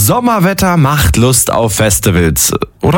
Sommerwetter macht Lust auf Festivals, oder?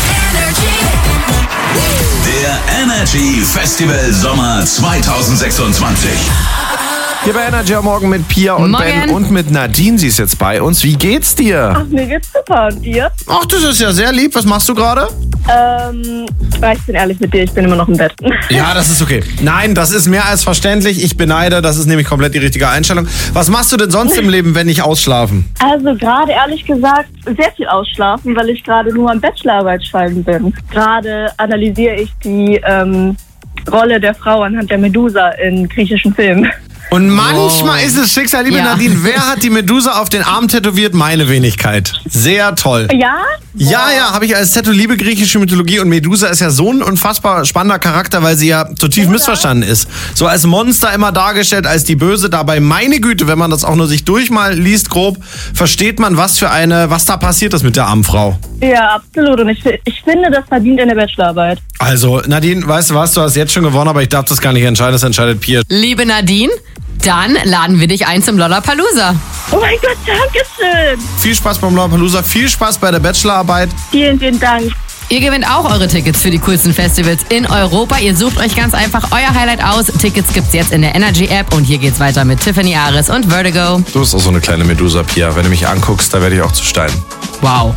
Der Energy Festival Sommer 2026. Hier bei Energy am Morgen mit Pia und Morgen. Ben und mit Nadine. Sie ist jetzt bei uns. Wie geht's dir? Ach, mir geht's super. Und dir? Ach, das ist ja sehr lieb. Was machst du gerade? Ich bin ehrlich mit dir, ich bin immer noch im Bett. Ja, das ist okay. Nein, das ist mehr als verständlich. Ich beneide, das ist nämlich komplett die richtige Einstellung. Was machst du denn sonst im Leben, wenn nicht ausschlafen? Also gerade ehrlich gesagt sehr viel ausschlafen, weil ich gerade nur am Bachelorarbeit schreiben bin. Gerade analysiere ich die Rolle der Frau anhand der Medusa in griechischen Filmen. Und manchmal ist es Schicksal, liebe Ja. Nadine. Wer hat die Medusa auf den Arm tätowiert? Meine Wenigkeit. Sehr toll. Ja? Ja, habe ich als Tattoo, liebe griechische Mythologie. Und Medusa ist ja so ein unfassbar spannender Charakter, weil sie ja zutiefst missverstanden ist. So als Monster immer dargestellt, als die Böse. Dabei, meine Güte, wenn man das auch nur sich durchmal liest grob, versteht man, was da passiert ist mit der armen Frau. Ja, absolut. Und ich finde, das verdient in der Bachelorarbeit. Also, Nadine, weißt du was, du hast jetzt schon gewonnen, aber ich darf das gar nicht entscheiden, das entscheidet Pia. Liebe Nadine, dann laden wir dich ein zum Lollapalooza. Oh mein Gott, danke schön. Viel Spaß beim Lollapalooza, viel Spaß bei der Bachelorarbeit. Vielen, vielen Dank. Ihr gewinnt auch eure Tickets für die coolsten Festivals in Europa. Ihr sucht euch ganz einfach euer Highlight aus. Tickets gibt's jetzt in der Energy App und hier geht's weiter mit Tiffany Aris und Vertigo. Du bist auch so eine kleine Medusa, Pia. Wenn du mich anguckst, da werde ich auch zu Stein. Wow.